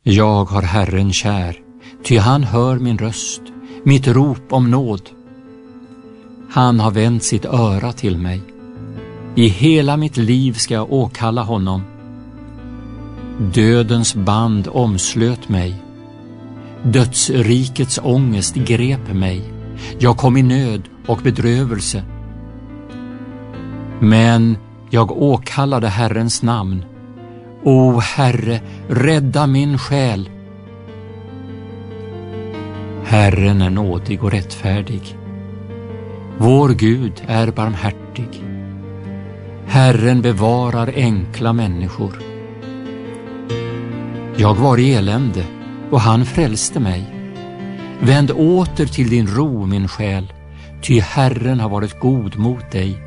Jag har Herren kär, ty han hör min röst, mitt rop om nåd. Han har vänt sitt öra till mig. I hela mitt liv ska jag åkalla honom. Dödens band omslöt mig. Dödsrikets ångest grep mig. Jag kom i nöd och bedrövelse. Men jag åkallade Herrens namn. O Herre, rädda min själ. Herren är nådig och rättfärdig. Vår Gud är barmhärtig. Herren bevarar enkla människor. Jag var i elände och han frälste mig. Vänd åter till din ro, min själ, ty Herren har varit god mot dig.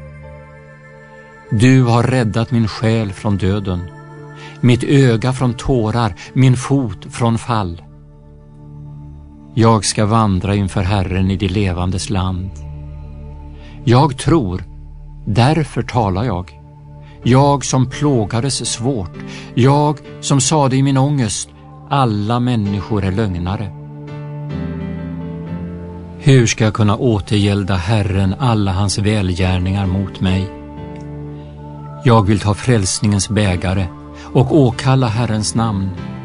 Du har räddat min själ från döden, mitt öga från tårar, min fot från fall. Jag ska vandra inför Herren i det levandes land. Jag tror, därför talar jag. Jag som plågades svårt, jag som sade i min ångest, alla människor är lögnare. Hur ska jag kunna återgälda Herren alla hans välgärningar mot mig? Jag vill ta frälsningens bägare och åkalla Herrens namn.